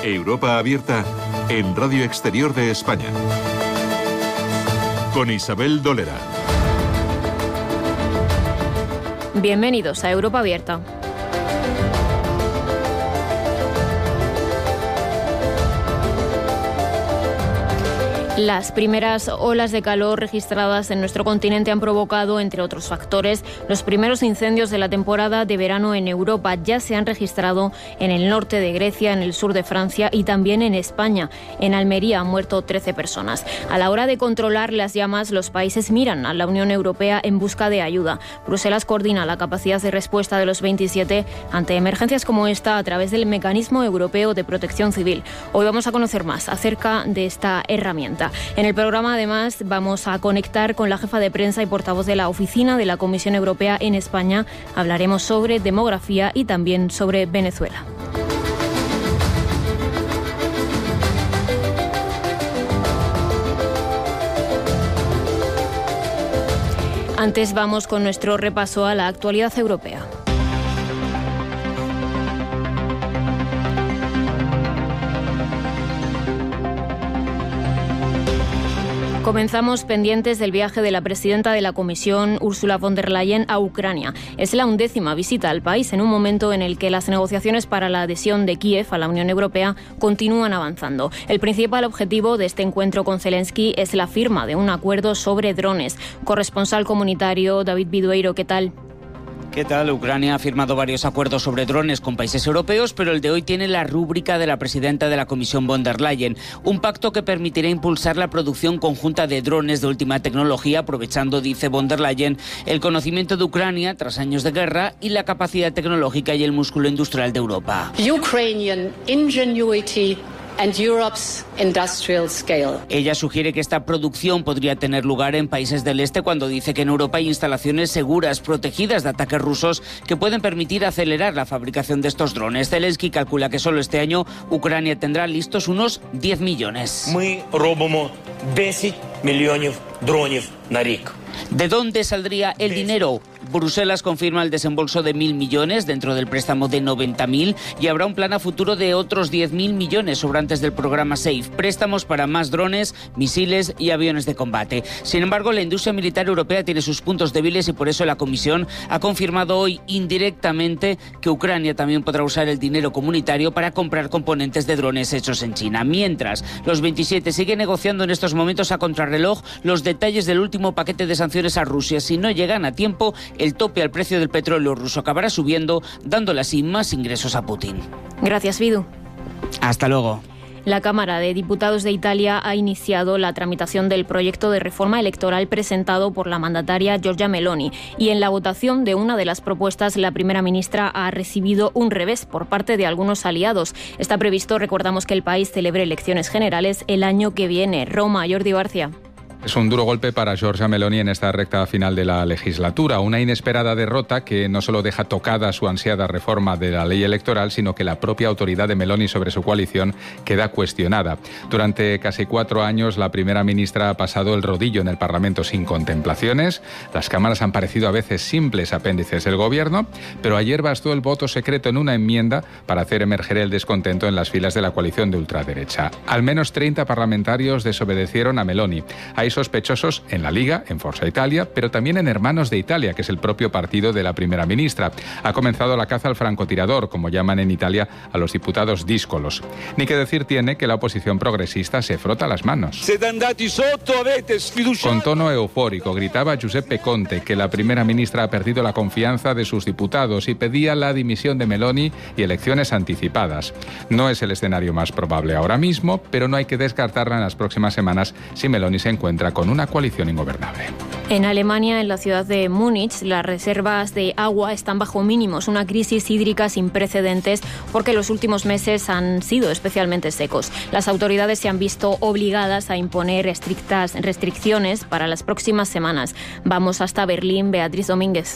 Europa Abierta en Radio Exterior de España. Con Isabel Dolera. Bienvenidos a Europa Abierta. Las primeras olas de calor registradas en nuestro continente han provocado, entre otros factores, los primeros incendios de la temporada de verano en Europa. Ya se han registrado en el norte de Grecia, en el sur de Francia y también en España. En Almería han muerto 13 personas. A la hora de controlar las llamas, los países miran a la Unión Europea en busca de ayuda. Bruselas coordina la capacidad de respuesta de los 27 ante emergencias como esta a través del Mecanismo Europeo de Protección Civil. Hoy vamos a conocer más acerca de esta herramienta. En el programa, además, vamos a conectar con la jefa de prensa y portavoz de la Oficina de la Comisión Europea en España. Hablaremos sobre demografía y también sobre Venezuela. Antes vamos con nuestro repaso a la actualidad europea. Comenzamos pendientes del viaje de la presidenta de la Comisión, Ursula von der Leyen, a Ucrania. Es la 11ª visita al país en un momento en el que las negociaciones para la adhesión de Kiev a la Unión Europea continúan avanzando. El principal objetivo de este encuentro con Zelensky es la firma de un acuerdo sobre drones. Corresponsal comunitario David Bidueiro, ¿qué tal? ¿Qué tal? Ucrania ha firmado varios acuerdos sobre drones con países europeos, pero el de hoy tiene la rúbrica de la presidenta de la Comisión von der Leyen. Un pacto que permitirá impulsar la producción conjunta de drones de última tecnología, aprovechando, dice von der Leyen, el conocimiento de Ucrania tras años de guerra y la capacidad tecnológica y el músculo industrial de Europa. Ukrainian ingenuity and Europe's industrial scale. Ella sugiere que esta producción podría tener lugar en países del este cuando dice que en Europa hay instalaciones seguras, protegidas de ataques rusos, que pueden permitir acelerar la fabricación de estos drones. Zelensky calcula que solo este año Ucrania tendrá listos unos 10 millones. Ми робимо 10 мільйонів дронів на рік. ¿De dónde saldría el dinero? Bruselas confirma el desembolso de 1.000 millones dentro del préstamo de 90.000 y habrá un plan a futuro de otros 10.000 millones sobrantes del programa SAFE. Préstamos para más drones, misiles y aviones de combate. Sin embargo, la industria militar europea tiene sus puntos débiles y por eso la Comisión ha confirmado hoy indirectamente que Ucrania también podrá usar el dinero comunitario para comprar componentes de drones hechos en China. Mientras, los 27 siguen negociando en estos momentos a contrarreloj los detalles del último paquete de sanciones a Rusia. Si no llegan a tiempo, el tope al precio del petróleo ruso acabará subiendo, dándole así más ingresos a Putin. Gracias, Vidu. Hasta luego. La Cámara de Diputados de Italia ha iniciado la tramitación del proyecto de reforma electoral presentado por la mandataria Giorgia Meloni y en la votación de una de las propuestas la primera ministra ha recibido un revés por parte de algunos aliados. Está previsto, recordamos, que el país celebre elecciones generales el año que viene. Roma, Jordi Barcia. Es un duro golpe para Giorgia Meloni en esta recta final de la legislatura. Una inesperada derrota que no solo deja tocada su ansiada reforma de la ley electoral, sino que la propia autoridad de Meloni sobre su coalición queda cuestionada. Durante casi 4 años, la primera ministra ha pasado el rodillo en el Parlamento sin contemplaciones. Las cámaras han parecido a veces simples apéndices del gobierno, pero ayer bastó el voto secreto en una enmienda para hacer emerger el descontento en las filas de la coalición de ultraderecha. Al menos 30 parlamentarios desobedecieron a Meloni. Hay sospechosos en la Liga, en Forza Italia, pero también en Hermanos de Italia, que es el propio partido de la primera ministra. Ha comenzado la caza al francotirador, como llaman en Italia a los diputados díscolos. Ni que decir tiene que la oposición progresista se frota las manos. Con tono eufórico gritaba Giuseppe Conte que la primera ministra ha perdido la confianza de sus diputados y pedía la dimisión de Meloni y elecciones anticipadas. No es el escenario más probable ahora mismo, pero no hay que descartarla en las próximas semanas si Meloni se encuentra con una coalición ingobernable. En Alemania, en la ciudad de Múnich, las reservas de agua están bajo mínimos, una crisis hídrica sin precedentes porque los últimos meses han sido especialmente secos. Las autoridades se han visto obligadas a imponer estrictas restricciones para las próximas semanas. Vamos hasta Berlín, Beatriz Domínguez.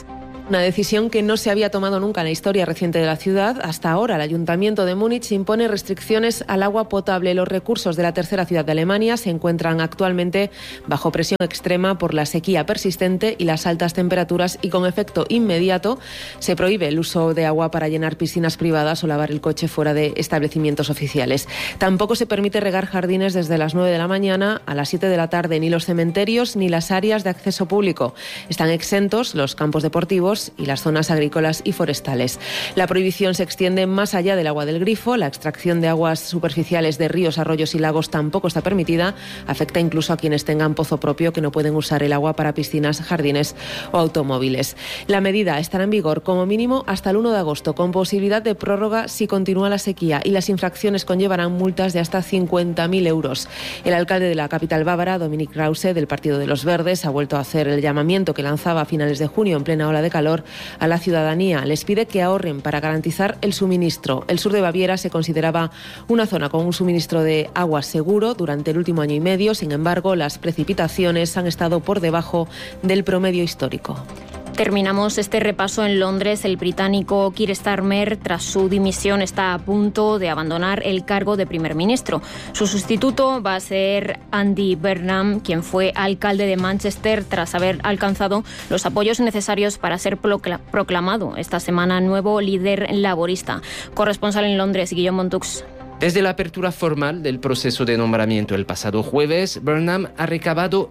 Una decisión que no se había tomado nunca en la historia reciente de la ciudad. Hasta ahora, el Ayuntamiento de Múnich impone restricciones al agua potable. Los recursos de la tercera ciudad de Alemania se encuentran actualmente bajo presión extrema por la sequía persistente y las altas temperaturas, y con efecto inmediato se prohíbe el uso de agua para llenar piscinas privadas o lavar el coche fuera de establecimientos oficiales. Tampoco se permite regar jardines desde las 9 de la mañana a las 7 de la tarde, ni los cementerios ni las áreas de acceso público. Están exentos los campos deportivos y las zonas agrícolas y forestales. La prohibición se extiende más allá del agua del grifo. La extracción de aguas superficiales de ríos, arroyos y lagos tampoco está permitida. Afecta incluso a quienes tengan pozo propio, que no pueden usar el agua para piscinas, jardines o automóviles. La medida estará en vigor como mínimo hasta el 1 de agosto, con posibilidad de prórroga si continúa la sequía, y las infracciones conllevarán multas de hasta 50.000 euros. El alcalde de la capital bávara, Dominik Krause, del Partido de los Verdes, ha vuelto a hacer el llamamiento que lanzaba a finales de junio en plena ola de calor a la ciudadanía. Les pide que ahorren para garantizar el suministro. El sur de Baviera se consideraba una zona con un suministro de agua seguro durante el último año y medio. Sin embargo, las precipitaciones han estado por debajo del promedio histórico. Terminamos este repaso en Londres. El británico Keir Starmer, tras su dimisión, está a punto de abandonar el cargo de primer ministro. Su sustituto va a ser Andy Burnham, quien fue alcalde de Manchester tras haber alcanzado los apoyos necesarios para ser proclamado esta semana nuevo líder laborista. Corresponsal en Londres, Guillaume Montux. Desde la apertura formal del proceso de nombramiento el pasado jueves, Burnham ha recabado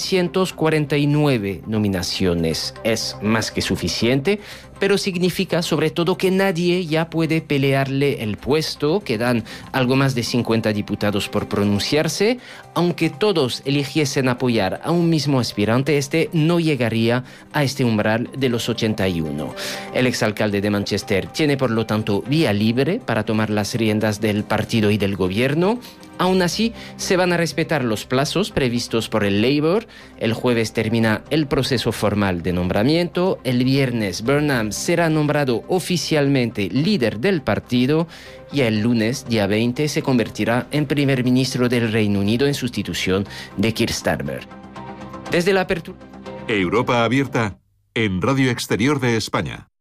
349 nominaciones. Es más que suficiente, pero significa sobre todo que nadie ya puede pelearle el puesto. Quedan algo más de 50 diputados por pronunciarse. Aunque todos eligiesen apoyar a un mismo aspirante, este no llegaría a este umbral de los 81. El exalcalde de Manchester tiene, por lo tanto, vía libre para tomar las riendas del partido y del gobierno. Aún así, se van a respetar los plazos previstos por el Labour. El jueves termina el proceso formal de nombramiento. El viernes, Burnham será nombrado oficialmente líder del partido, y el lunes, día 20, se convertirá en primer ministro del Reino Unido en sustitución de Keir Starmer. Desde la apertura... Europa Abierta en Radio Exterior de España.